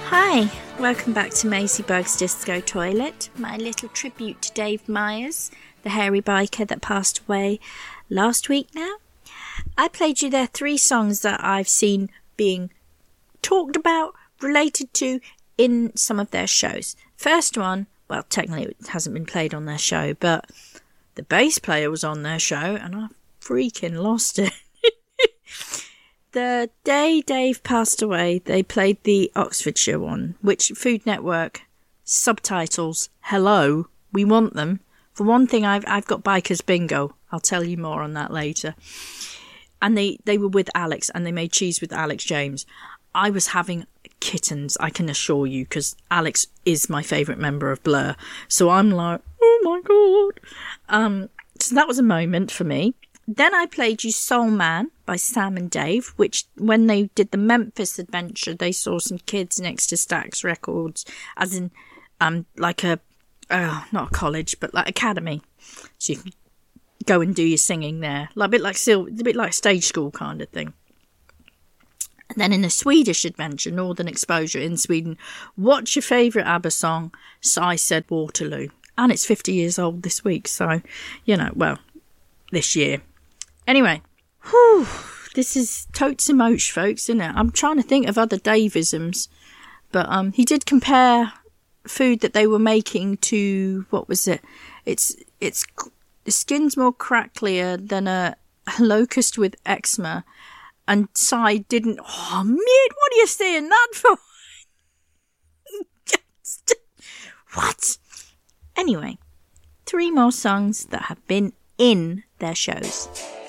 Hi, welcome back to Maisie Bug's Disco Toilet, my little tribute to Dave Myers, the hairy biker that passed away last week now. I played you their 3 songs that I've seen being talked about, related to, in some of their shows. First one, well, technically it hasn't been played on their show, but the bass player was on their show and I freaking lost it. The day Dave passed away, they played the Oxfordshire one, which Food Network, subtitles, hello, we want them. For one thing, I've got Bikers Bingo. I'll tell you more on that later. And they were with Alex, and they made cheese with Alex James. I was having kittens, I can assure you, because Alex is my favourite member of Blur. So I'm like, oh my God. So that was a moment for me. Then I played you Soul Man by Sam and Dave, which when they did the Memphis adventure, they saw some kids next to Stax Records, as in like a, not a college, but like academy. So you can go and do your singing there, like a bit like stage school kind of thing. And then in a Swedish adventure, Northern Exposure in Sweden, what's your favourite ABBA song? Psy Said Waterloo. And it's 50 years old this week, so, this year. Anyway, this is totes and moach, folks, isn't it? I'm trying to think of other Davisms, but he did compare food that they were making to, what was it? It's the skin's more cracklier than a locust with eczema, and Psy didn't. Oh, mate, what are you saying that for? What? Anyway, 3 more songs that have been in their shows.